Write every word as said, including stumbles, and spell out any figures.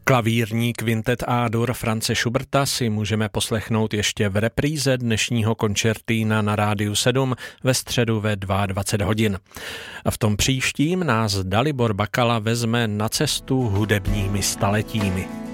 Klavírní kvintet A-dur France Schuberta si můžeme poslechnout ještě v repríze dnešního koncertína na Rádiu sedm ve středu ve dvacet dva hodin. A v tom příštím nás Dalibor Bakala vezme na cestu hudebními staletími.